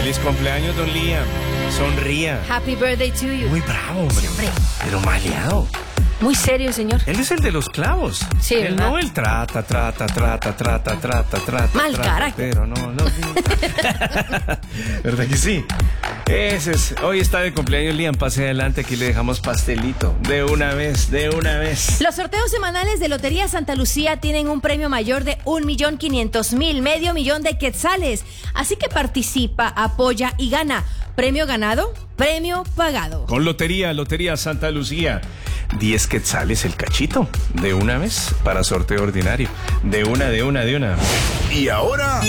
Feliz cumpleaños, don Liam. Sonría. Happy birthday to you. Muy bravo, hombre. Sí, hombre. Pero maleado. Muy serio, señor. Él es el de los clavos. Sí, él ¿verdad? no, él trata. Mal carácter. Pero no. ¿Verdad que sí? Ese es. Hoy está de cumpleaños Liam. Pase adelante, aquí le dejamos pastelito. De una vez. Los sorteos semanales de Lotería Santa Lucía tienen un premio mayor de 1.500.000, medio millón de quetzales. Así que participa, apoya y gana. Premio ganado, premio pagado. Con Lotería Santa Lucía. 10 quetzales el cachito. De una vez para sorteo ordinario. De una. Y ahora,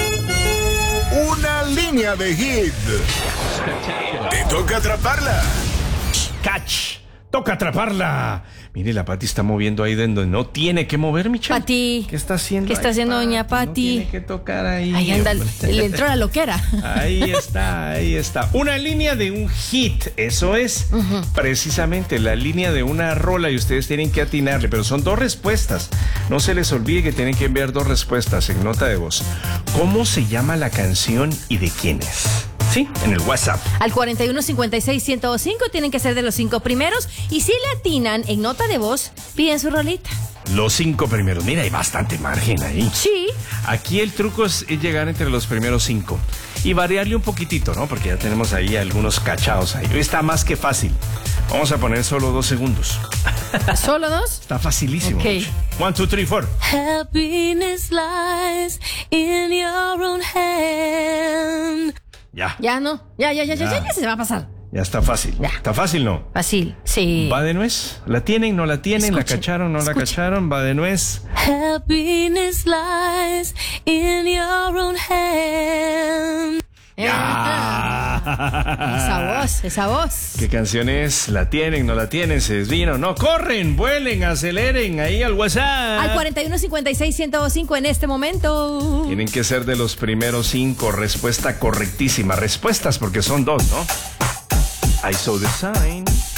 una línea de hit. Te toca atraparla. Catch. Toca atraparla. Mire, la Pati está moviendo ahí donde no tiene que mover, Michelle. Pati. ¿Qué está haciendo? ¿Qué está haciendo doña Pati? No tiene que tocar ahí. Ahí anda, hombre. le entró la loquera. Ahí está. Una línea de un hit. Eso es precisamente la línea de una rola y ustedes tienen que atinarle, pero son 2 respuestas. No se les olvide que tienen que enviar 2 respuestas en nota de voz. ¿Cómo se llama la canción y de quién es? Sí, en el WhatsApp. Al 4156-105 tienen que ser de los 5 primeros. Y si le atinan en nota de voz, piden su rolita. Los 5 primeros. Mira, hay bastante margen ahí. Sí. Aquí el truco es llegar entre los primeros 5 y variarle un poquitito, ¿no? Porque ya tenemos ahí algunos cachados ahí. Hoy está más que fácil. Vamos a poner solo 2 segundos. ¿Solo 2? Está facilísimo. Ok. 1, 2, 3, 4. Happiness lies in your own hand. Ya. Ya no. Ya se va a pasar. Ya está fácil. Ya. Está fácil, ¿no? Fácil, sí. ¿Va de nuez? ¿La tienen? ¿No la tienen? ¿La Escuchen, cacharon? ¿No la escuchen. cacharon? ¿Va de nuez? Happiness lies in your own hand. ¡Ya! Esa voz. ¿Qué canción es? ¿La tienen? ¿No la tienen? ¿Se desvino? No, corren, vuelen, aceleren ahí al WhatsApp. Al 4156-105 en este momento. Tienen que ser de los primeros 5. Respuesta correctísima. Respuestas porque son 2, ¿no? I saw the sign.